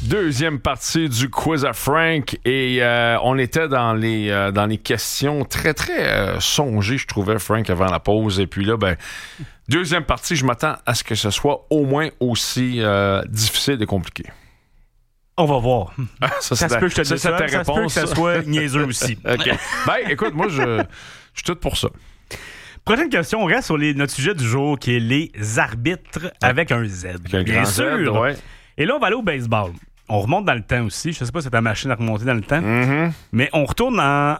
Deuxième partie du quiz à Frank et on était dans les questions très, très songées, je trouvais, Frank, avant la pause. Et puis là, deuxième partie, je m'attends à ce que ce soit au moins aussi difficile et compliqué. On va voir. Ça se peut que je te c'est ta déçoive, ça se peut que ça soit niaiseux aussi. OK. Écoute, moi, je suis tout pour ça. Prochaine question, on reste sur notre sujet du jour, qui est les arbitres avec un Z. Bien sûr. Z, ouais. Et là, on va aller au baseball. On remonte dans le temps aussi. Je ne sais pas si c'est ta machine à remonter dans le temps. Mm-hmm. Mais on retourne en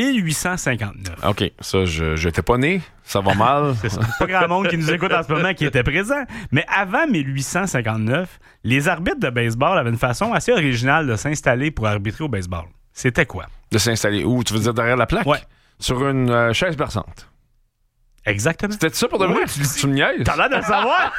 1859. OK. Ça, je n'étais pas né. Ça va mal. C'est ça. Pas grand monde qui nous écoute en ce moment qui était présent. Mais avant 1859, les arbitres de baseball avaient une façon assez originale de s'installer pour arbitrer au baseball. C'était quoi? De s'installer où? Tu veux dire derrière la plaque? Ouais. Sur une chaise berçante. Exactement. C'était ça pour de vrai? Oui, tu me niaises? T'as l'air de le savoir?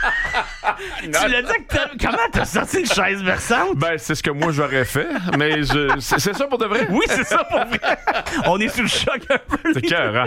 Tu l'as dit que comment t'as sorti une chaise versante? C'est ce que moi j'aurais fait, mais c'est ça pour de vrai? Oui, c'est ça pour vrai. On est sous le choc un peu. C'est cœur, hein?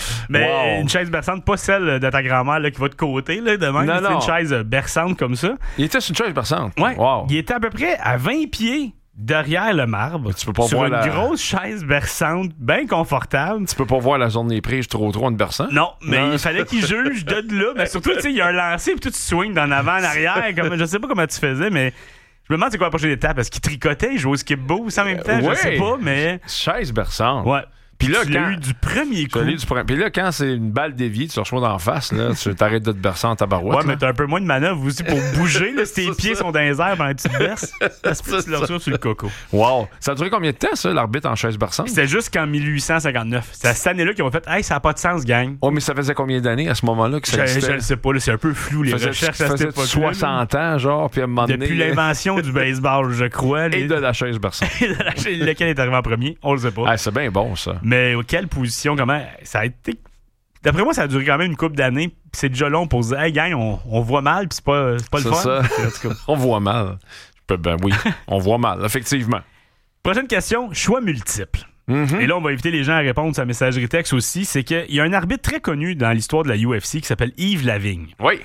Mais une chaise berçante, pas celle de ta grand-mère là, qui va de côté, là, de même. C'est une chaise berçante comme ça. Il était sur une chaise berçante? Ouais. Wow. Il était à peu près à 20 pieds derrière le marbre. Tu peux pas sur voir une grosse chaise berçante, bien confortable. Tu peux pas voir la zone des prises trop en berçant? Non, mais il fallait qu'il juge de là. Mais surtout, tu sais, il y a un lancer, puis tu swings d'en avant en arrière. Comme, je sais pas comment tu faisais, mais je me demande c'est quoi la prochaine étape. Est-ce qu'il tricotait, il jouait au skip-boost en même temps? Je sais pas, mais... Chaise berçante. Ouais. Puis là, tu l'as eu du premier coup. Puis là, quand c'est une balle déviée, tu reçois d'en face, là, tu t'arrêtes de te bercer en tabarouette. Ouais, mais t'as un peu moins de manœuvre aussi pour bouger. Là, si tes pieds sont dans les airs pendant que tu te berces, ça se peut que tu le reçois sur le coco. Wow. Ça a duré combien de temps, ça, l'arbitre en chaise berçante? C'était jusqu'en 1859. C'est à cette année-là qu'ils ont fait « Hey, ça n'a pas de sens, gang. » Oh, mais ça faisait combien d'années à ce moment-là que ça existait? Je ne sais pas, là, c'est un peu flou, les recherches à cette époque-là. 60 ans, genre, puis à un moment donné... Depuis l'invention du baseball, je crois. Et de la chaise berçante. Lequel est arrivé en premier, on le sait pas. Ah, c'est bien bon, ça. Mais quelle position, comment... Ça a été... D'après moi, ça a duré quand même une couple d'années. Puis c'est déjà long pour se dire « Hey, gang, on voit mal, puis c'est pas le fun. » Ça. On voit mal. Oui, on voit mal, effectivement. Prochaine question, choix multiple. Mm-hmm. Et là, on va inviter les gens à répondre sur la messagerie texte aussi. C'est qu'il y a un arbitre très connu dans l'histoire de la UFC qui s'appelle Yves Lavigne. Oui.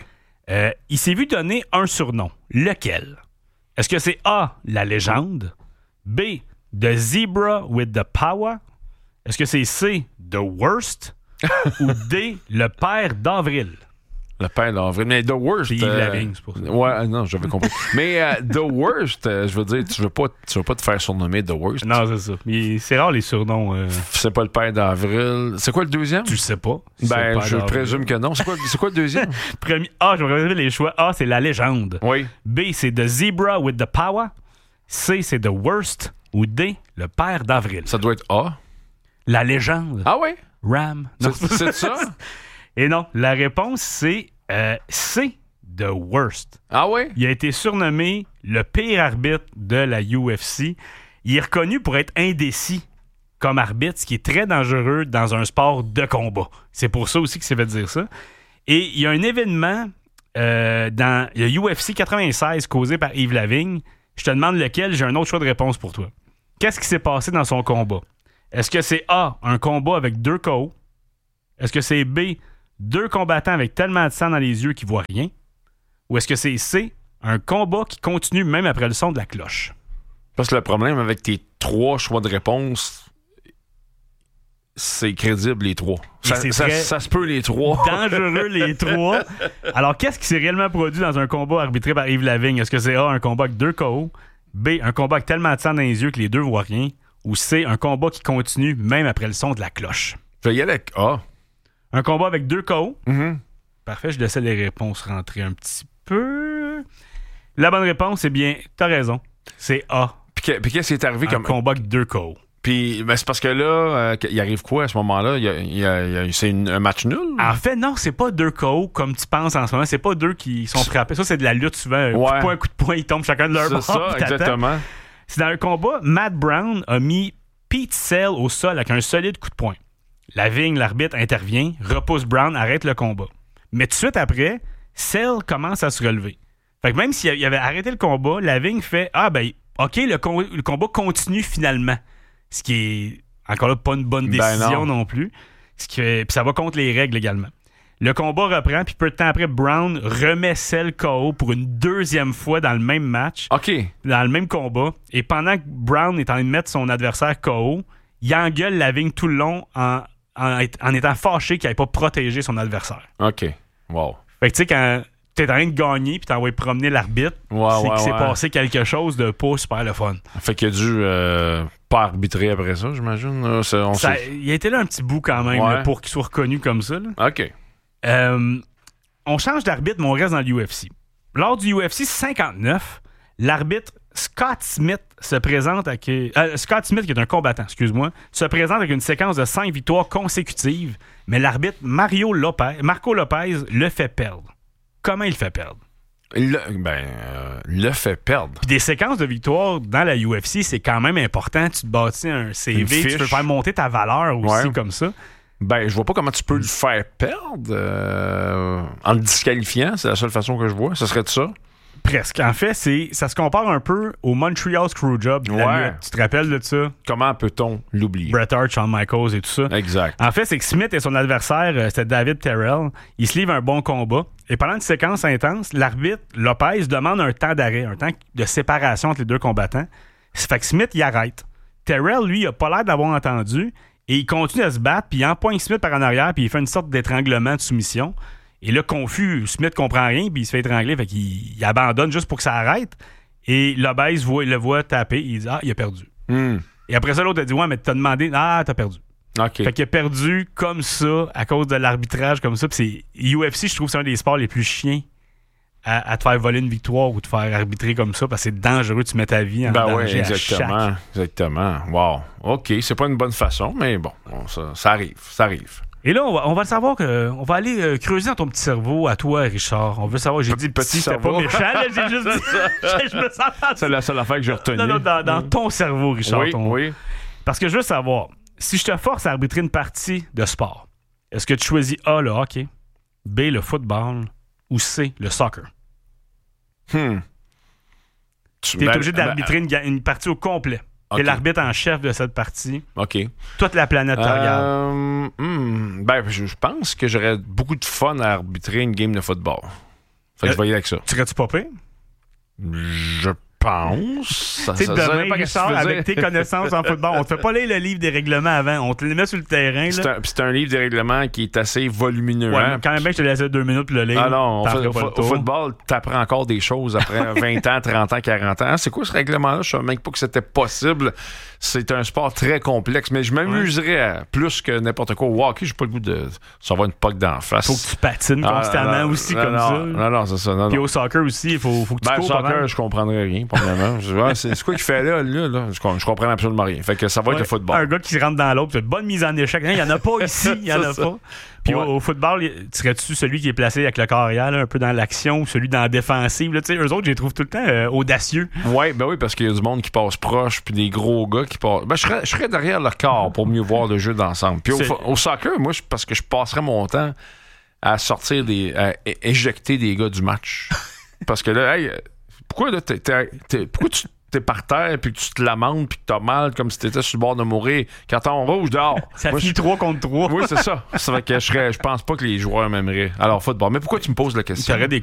Il s'est vu donner un surnom. Lequel? Est-ce que c'est A, la légende? B, the zebra with the power? Est-ce que c'est C, the worst? Ou D, le père d'avril? Le père d'avril. Mais The Worst... C'est Yves Lavigne, c'est pour ça. Ouais, non, j'avais compris. Mais The Worst, je veux dire, tu veux pas te faire surnommer The Worst. Non, c'est ça. Mais c'est rare, les surnoms. C'est pas le père d'avril. C'est quoi le deuxième? Tu le sais pas. Je présume que non. C'est quoi le deuxième? Premier A, je vais regarder les choix. A, c'est la légende. Oui. B, c'est the zebra with the power. C, c'est the worst. Ou D, le père d'avril. Ça doit être A. La légende. Ah oui? Ram. Non, c'est ça? Et non, la réponse, c'est C, the worst. Ah oui? Il a été surnommé le pire arbitre de la UFC. Il est reconnu pour être indécis comme arbitre, ce qui est très dangereux dans un sport de combat. C'est pour ça aussi qu'il s'est fait dire ça. Et il y a un événement dans le UFC 96 causé par Yves Lavigne. Je te demande lequel, j'ai un autre choix de réponse pour toi. Qu'est-ce qui s'est passé dans son combat? Est-ce que c'est A, un combat avec 2 KO? Est-ce que c'est B, 2 combattants avec tellement de sang dans les yeux qu'ils voient rien? Ou est-ce que c'est C, un combat qui continue même après le son de la cloche? Parce que le problème avec tes 3 choix de réponse, c'est crédible les 3. Ça se peut les 3. Dangereux les 3. Alors, qu'est-ce qui s'est réellement produit dans un combat arbitré par Yves Lavigne? Est-ce que c'est A, un combat avec 2 KO? B, un combat avec tellement de sang dans les yeux que les 2 voient rien? Ou C, un combat qui continue même après le son de la cloche? Je vais y aller avec A. Un combat avec 2 KO? Mm-hmm. Parfait, je laissais les réponses rentrer un petit peu. La bonne réponse, c'est bien, t'as raison. C'est A. Puis qu'est-ce qui est arrivé comme combat avec 2 KO? Puis c'est parce que là, il arrive quoi à ce moment-là? C'est un match nul? En fait, non, c'est pas 2 KO comme tu penses en ce moment. C'est pas 2 qui sont frappés. Ça, c'est de la lutte souvent. Coup de poing, ils tombent chacun de leur bord. C'est ça, exactement. C'est dans un combat, Matt Brown a mis Pete Sell au sol avec un solide coup de poing. Lavigne, l'arbitre, intervient, repousse Brown, arrête le combat. Mais tout de suite après, Sell commence à se relever. Fait que même s'il avait arrêté le combat, Lavigne fait « Ah ben, OK, le combat continue finalement. » Ce qui est, encore là, pas une bonne décision non plus. Puis ça va contre les règles également. Le combat reprend, puis peu de temps après, Brown remet Cell KO pour une deuxième fois dans le même match, OK. dans le même combat. Et pendant que Brown est en train de mettre son adversaire KO, il engueule Lavigne tout le long en étant fâché qu'il n'avait pas protégé son adversaire. OK. Wow. Fait que tu sais, quand t'es en train de gagner puis t'as envoyé promener l'arbitre, c'est qu'il s'est passé quelque chose de pas super le fun. Fait qu'il a dû pas arbitrer après ça, j'imagine. Il a été là un petit bout quand même là, pour qu'il soit reconnu comme ça. Là. OK. On change d'arbitre, mais on reste dans l'UFC. Lors du UFC 59, l'arbitre Scott Smith se présente avec... Scott Smith, qui est un combattant, excuse-moi, se présente avec une séquence de 5 victoires consécutives, mais l'arbitre Marco Lopez le fait perdre. Comment il le fait perdre? Le fait perdre. Puis des séquences de victoires dans la UFC, c'est quand même important. Tu te bâtis un CV, tu peux faire monter ta valeur aussi comme ça. Je vois pas comment tu peux le faire perdre en le disqualifiant. C'est la seule façon que je vois. Ce serait de ça? Presque. En fait, ça se compare un peu au Montreal Screwjob. Tu te rappelles de ça? Comment peut-on l'oublier? Bret Hart, Shawn Michaels et tout ça. Exact. En fait, c'est que Smith et son adversaire, c'était David Terrell. Ils se livrent un bon combat. Et pendant une séquence intense, l'arbitre Lopez demande un temps d'arrêt, un temps de séparation entre les deux combattants. Fait que Smith, il arrête. Terrell, lui, il a pas l'air d'avoir entendu. Et il continue à se battre, puis il empoigne Smith par en arrière, puis il fait une sorte d'étranglement de soumission. Et là, confus, Smith comprend rien, puis il se fait étrangler, fait qu'il abandonne juste pour que ça arrête. Et Lopez le voit taper, il dit « Ah, il a perdu. Et après ça, l'autre a dit « Ouais, mais t'as demandé, ah, t'as perdu. » Okay. Fait qu'il a perdu comme ça, à cause de l'arbitrage comme ça. Puis UFC, je trouve que c'est un des sports les plus chiens à te faire voler une victoire ou te faire arbitrer comme ça, parce que c'est dangereux, tu mets ta vie en danger exactement. Wow. OK, c'est pas une bonne façon, mais bon, ça arrive. Et là, on va le savoir on va aller creuser dans ton petit cerveau à toi, Richard. On veut savoir, j'ai dit petit, c'était pas méchant, là, j'ai juste dit, je me sens pas... C'est la seule affaire que j'ai retenue. Non, dans ton cerveau, Richard. Oui. Parce que je veux savoir, si je te force à arbitrer une partie de sport, est-ce que tu choisis A, le hockey, B, le football, ou C, le soccer? Tu es obligé d'arbitrer une partie au complet. Tu es l'arbitre en chef de cette partie. OK. Toute la planète te regarde. Je pense que j'aurais beaucoup de fun à arbitrer une game de football. Fait que je vais y aller avec ça. Serais-tu pas pire? Je pense. Tu sais, demain, Richard, avec tes connaissances en football, on te fait pas lire le livre des réglements avant. On te les met sur le terrain. C'est un livre des règlements qui est assez volumineux. Ouais, quand même, je te laissais 2 minutes pour le lire. Ah non, au football, t'apprends encore des choses après 20 ans, 30 ans, 40 ans. C'est quoi ce règlement-là? Je savais même pas que c'était possible. C'est un sport très complexe, mais je m'amuserais à plus que n'importe quoi. Au hockey, j'ai pas le goût de savoir une poque d'en face. Faut que tu patines constamment aussi comme ça. Non, c'est ça. Puis au soccer aussi, il faut que tu cours. Au soccer, je comprendrais rien, probablement. C'est quoi qu'il fait là? Je comprends absolument rien. Fait que ça va être le football. Un gars qui rentre dans l'autre, c'est une bonne mise en échec. Il n'y en a pas ici, il n'y en a pas. Puis au football, serais-tu celui qui est placé avec le corps arrière, un peu dans l'action, ou celui dans la défensive? Là, eux autres, je les trouve tout le temps audacieux. Oui, parce qu'il y a du monde qui passe proche, puis des gros gars qui passent. Je serais derrière le corps pour mieux voir le jeu d'ensemble. Puis au soccer, moi, parce que je passerais mon temps à sortir à éjecter des gars du match. Parce que là, pourquoi tu t'es par terre, puis que tu te lamentes, puis que t'as mal, comme si t'étais sur le bord de mourir. Carton rouge dehors. Ça finit 3 contre 3. Oui, c'est ça. Ça fait que je pense pas que les joueurs m'aimeraient. Alors, football. Mais pourquoi tu me poses la question? Tu aurais des